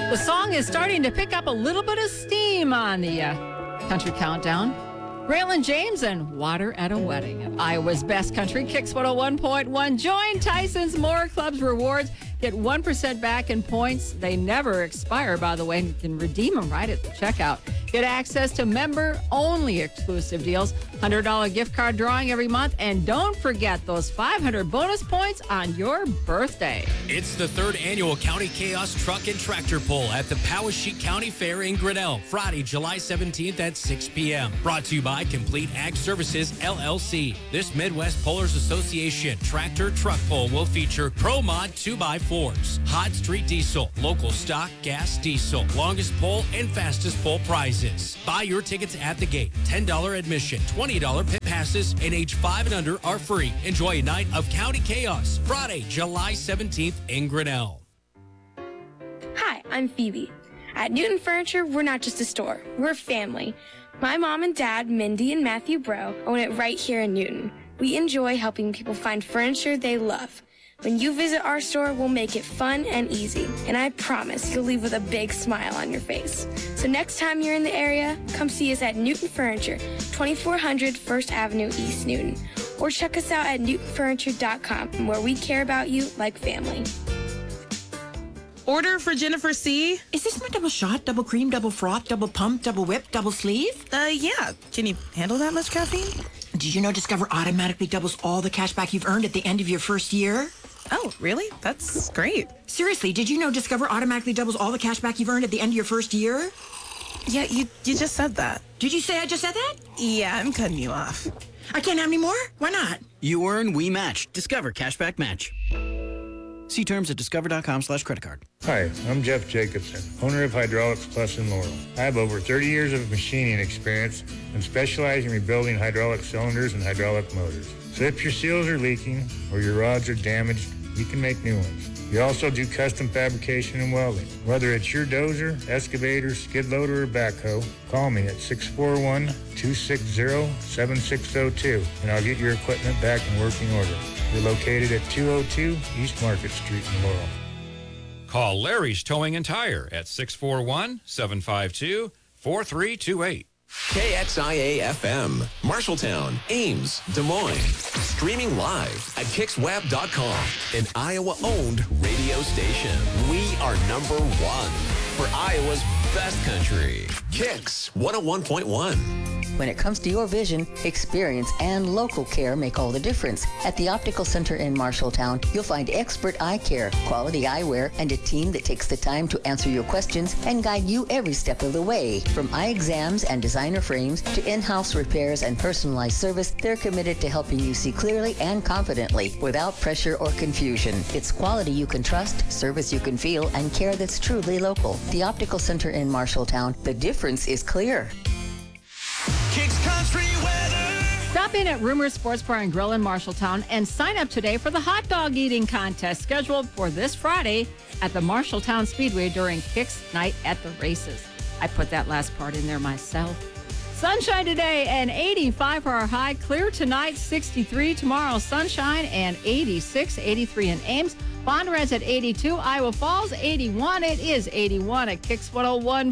The song is starting to pick up a little bit of steam on the Country Countdown. Braylon James and Water at a Wedding. Iowa's best country, Kicks 101.1. Join Tyson's More Clubs rewards. Get 1% back in points. They never expire, by the way. You can redeem them right at the checkout. Get access to member-only exclusive deals. $100 gift card drawing every month. And don't forget those 500 bonus points on your birthday. It's the third annual County Chaos Truck and Tractor Pull at the Poweshiek County Fair in Grinnell, Friday, July 17th at 6 p.m. Brought to you by Complete Ag Services, LLC. This Midwest Pullers Association Tractor Truck Pull will feature Pro Mod 2x4s, Hot Street Diesel, local stock gas diesel, longest pull and fastest pull prizes. Buy your tickets at the gate. $10 admission, $20 pit passes, and age 5 and under are free. Enjoy a night of County Chaos, Friday, July 17th in Grinnell. Hi, I'm Phoebe. At Newton Furniture, we're not just a store, we're a family. My mom and dad, Mindy and Matthew Bro, own it right here in Newton. We enjoy helping people find furniture they love. When you visit our store, we'll make it fun and easy. And I promise you'll leave with a big smile on your face. So next time you're in the area, come see us at Newton Furniture, 2400 First Avenue, East Newton. Or check us out at newtonfurniture.com, where we care about you like family. Order for Jennifer C. Is this my double shot, double cream, double froth, double pump, double whip, double sleeve? Yeah. Can you handle that much caffeine? Did you know Discover automatically doubles all the cash back you've earned at the end of your first year? Oh, really? That's great. Seriously, did you know Discover automatically doubles all the cash back you've earned at the end of your first year? Yeah, you just said that. Did you say I just said that? Yeah, I'm cutting you off. I can't have any more? Why not? You earn, we match. Discover Cashback Match. See terms at discover.com/creditcard. Hi, I'm Jeff Jacobson, owner of Hydraulics Plus in Laurel. I have over 30 years of machining experience and specialize in rebuilding hydraulic cylinders and hydraulic motors. So if your seals are leaking or your rods are damaged, we can make new ones. We also do custom fabrication and welding. Whether it's your dozer, excavator, skid loader, or backhoe, call me at 641-260-7602, and I'll get your equipment back in working order. We're located at 202 East Market Street in Laurel. Call Larry's Towing and Tire at 641-752-4328. KXIA-FM, Marshalltown, Ames, Des Moines. Streaming live at KixWeb.com, an Iowa-owned radio station. We are number one for Iowa's best country. Kix 101.1. When it comes to your vision, experience and local care make all the difference. At the Optical Center in Marshalltown, you'll find expert eye care, quality eyewear, and a team that takes the time to answer your questions and guide you every step of the way. From eye exams and designer frames to in-house repairs and personalized service, they're committed to helping you see clearly and confidently without pressure or confusion. It's quality you can trust, service you can feel, and care that's truly local. The Optical Center in Marshalltown, the difference is clear. Kix Country Weather. Stop in at Rumors Sports Bar and Grill in Marshalltown and sign up today for the hot dog eating contest scheduled for this Friday at the Marshalltown Speedway during Kix Night at the Races. I put that last part in there myself. Sunshine today and 85 for our high. Clear tonight, 63 tomorrow. Sunshine and 86, 83 in Ames. Bonnarez at 82. Iowa Falls, 81. It is 81 at Kix 101.